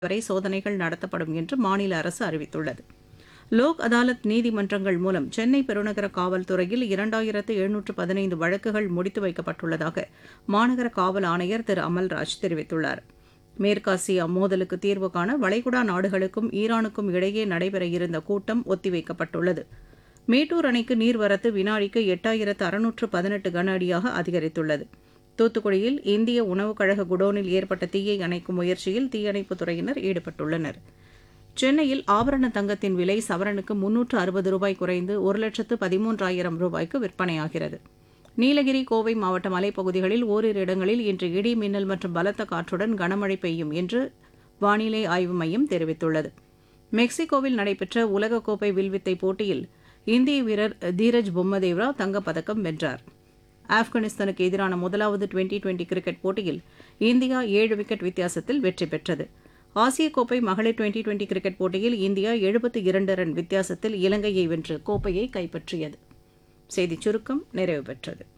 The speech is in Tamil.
வரை சோதனைகள் நடத்தப்படும் என்று மாநில அரசு அறிவித்துள்ளது. லோக் அதாலத் நீதிமன்றங்கள் மூலம் சென்னை பெருநகர காவல்துறையில் 2715 வழக்குகள் முடித்து வைக்கப்பட்டுள்ளதாக மாநகர காவல் ஆணையர் திரு அமல்ராஜ் தெரிவித்துள்ளார். மேற்காசிய மோதலுக்கு தீர்வு காண வளைகுடா நாடுகளுக்கும் ஈரானுக்கும் இடையே நடைபெற இருந்த கூட்டம் ஒத்திவைக்கப்பட்டுள்ளது. மேட்டூர் அணைக்கு நீர்வரத்து வினாடிக்கு 8618 கன அடியாக அதிகரித்துள்ளது. தூத்துக்குடியில் இந்திய உணவுக் கழக குடோனில் ஏற்பட்ட தீயை அணைக்கும் முயற்சியில் தீயணைப்புத் துறையினர் ஈடுபட்டுள்ளனர். சென்னையில் ஆபரண தங்கத்தின் விலை சவரனுக்கு 360 ரூபாய் குறைந்து 1,13,000 ரூபாய்க்கு விற்பனையாகிறது. நீலகிரி, கோவை மாவட்ட மலைப்பகுதிகளில் ஓரிரு இடங்களில் இன்று இடி, மின்னல் மற்றும் பலத்த காற்றுடன் கனமழை பெய்யும் என்று வானிலை ஆய்வு மையம் தெரிவித்துள்ளது. மெக்சிகோவில் நடைபெற்ற உலகக்கோப்பை வில்வித்தை போட்டியில் இந்திய வீரர் தீரஜ் பொம்மதேவரா தங்கப்பதக்கம் வென்றார். ஆப்கானிஸ்தானுக்கு எதிரான முதலாவது டுவெண்டி கிரிக்கெட் போட்டியில் இந்தியா 7 விக்கெட் வித்தியாசத்தில் வெற்றி பெற்றது. ஆசிய கோப்பை மகளிர் டுவெண்டி கிரிக்கெட் போட்டியில் இந்தியா 72 ரன் வித்தியாசத்தில் இலங்கையை வென்று கோப்பையை கைப்பற்றியது. செய்திச் சுருக்கம் நிறைவு பெற்றது.